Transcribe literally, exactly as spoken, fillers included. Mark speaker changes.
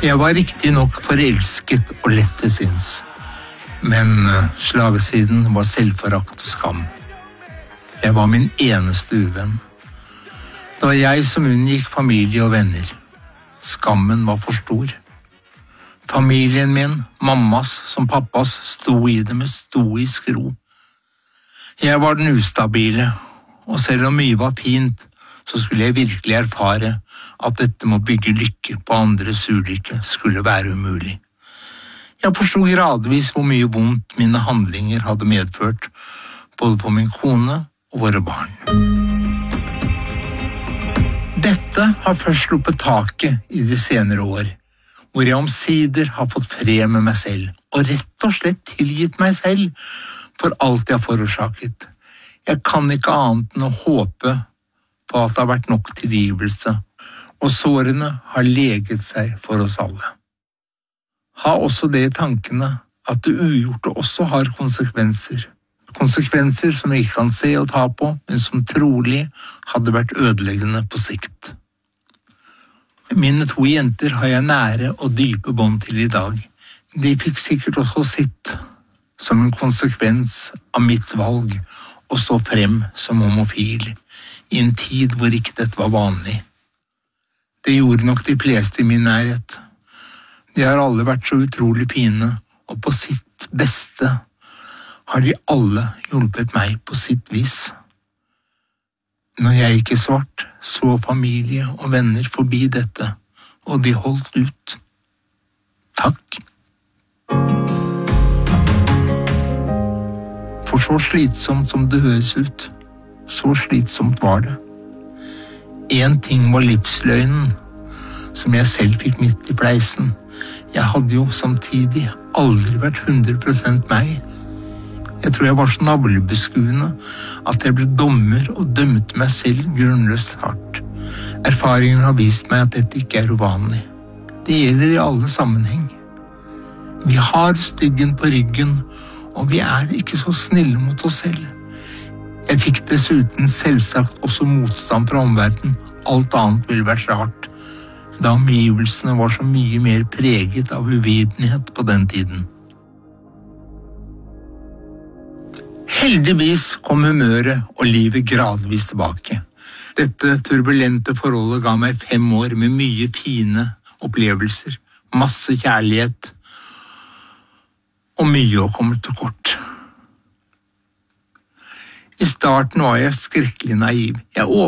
Speaker 1: Jeg var riktig nok forelsket og lett til sinns, men slagsiden var selvforakt og skam. Jeg var min eneste uvenn. Det var jeg som unngikk familie og venner. Skammen var for stor. Familien min, mammas som pappas, sto i det med stoisk ro. Jeg var den ustabile, og selv om mye var fint, så skulle jeg virkelig erfare at dette med å bygge lykke på andres ulykke skulle være umulig. Jeg forstod gradvis hvor mye vondt mine handlinger hadde medført, både for min kone og våre barn. Dette har først sluppet taket i de senere år, hvor jeg omsider har fått fred med meg selv, og rett og slett tilgitt meg selv for alt jeg har forårsaket. Jeg kan ikke annet enn å håpe på at det har vært nok tilgivelse, og sårene har leget seg for oss alle. Ha også det i tankene at det ugjorte også har konsekvenser. Konsekvenser som jeg ikke kan se og ta på, men som trolig hadde vært ødeleggende på sikt. Mine to jenter har jeg nære og dype bånd til i dag. De fikk sikkert også sitt, som en konsekvens av mitt valg, å stå frem som homofil, i en tid hvor ikke dette var vanlig. Det gjorde nok de fleste i min nærhet. De har alle vært så utrolig fine, og på sitt beste har de alle hjulpet meg på sitt vis. Når jeg gikk i svart, så familie og venner forbi dette, og de holdt ut. Takk. For så slitsomt som det høres ut, så slitsomt var det. En ting var livsløgnen, som jeg selv fikk midt i fleisen. Jeg hadde jo samtidig aldri vært hundre prosent meg. Jeg tror jeg var så navlebeskuende at jeg ble dommer og dømte meg selv grunnløst hardt. Erfaringen har vist meg at dette ikke er uvanlig. Det gjelder i alle sammenheng. Vi har styggen på ryggen, og vi er ikke så snille mot oss selv. Jeg fikk dessuten selvsagt også motstand fra omverdenen. Alt annet ville vært rart, da omgivelsene var så mye mer preget av uvitenhet på den tiden. Heldigvis kom humøret og livet gradvis tilbake. Dette turbulente forholdet ga meg fem år med mye fine opplevelser, masse kjærlighet og mye å komme til kort. I starten var jeg skrekkelig naiv. Jeg